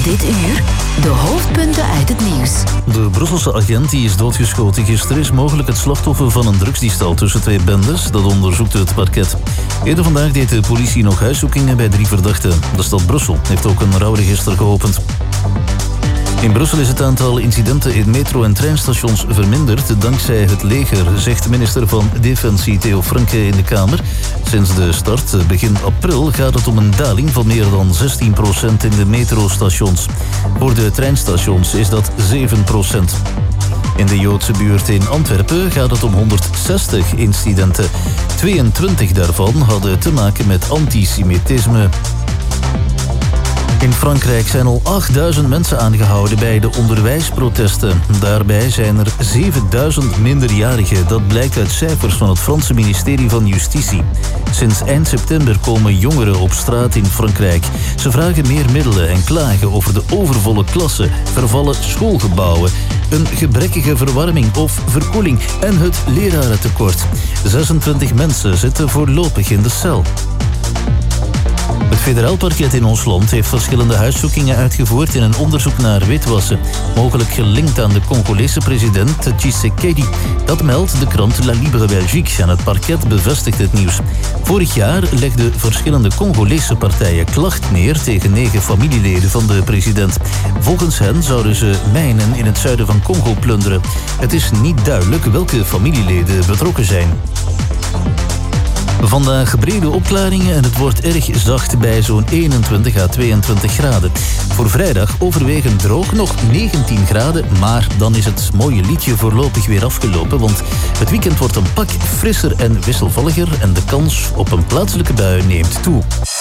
Dit uur de hoofdpunten uit het nieuws. De Brusselse agent die is doodgeschoten gisteren is mogelijk het slachtoffer van een drugsdiefstal tussen twee bendes. Dat onderzoekt het parket. Eerder vandaag deed de politie nog huiszoekingen bij 3 verdachten. De stad Brussel heeft ook een rouwregister geopend. In Brussel is het aantal incidenten in metro- en treinstations verminderd dankzij het leger, zegt minister van Defensie Theo Franke in de Kamer. Sinds de start begin april gaat het om een daling van meer dan 16% in de metrostations. Voor de treinstations is dat 7%. In de Joodse buurt in Antwerpen gaat het om 160 incidenten. 22 daarvan hadden te maken met antisemitisme. In Frankrijk zijn al 8000 mensen aangehouden bij de onderwijsprotesten. Daarbij zijn er 7000 minderjarigen. Dat blijkt uit cijfers van het Franse ministerie van Justitie. Sinds eind september komen jongeren op straat in Frankrijk. Ze vragen meer middelen en klagen over de overvolle klassen, vervallen schoolgebouwen, een gebrekkige verwarming of verkoeling en het lerarentekort. 26 mensen zitten voorlopig in de cel. Het federaal parket in ons land heeft verschillende huiszoekingen uitgevoerd in een onderzoek naar witwassen. Mogelijk gelinkt aan de Congolese president Tshisekedi. Dat meldt de krant La Libre Belgique en het parket bevestigt het nieuws. Vorig jaar legden verschillende Congolese partijen klacht neer tegen 9 familieleden van de president. Volgens hen zouden ze mijnen in het zuiden van Congo plunderen. Het is niet duidelijk welke familieleden betrokken zijn. Vandaag brede opklaringen en het wordt erg zacht bij zo'n 21 à 22 graden. Voor vrijdag overwegend droog, nog 19 graden, maar dan is het mooie liedje voorlopig weer afgelopen, want het weekend wordt een pak frisser en wisselvalliger en de kans op een plaatselijke bui neemt toe.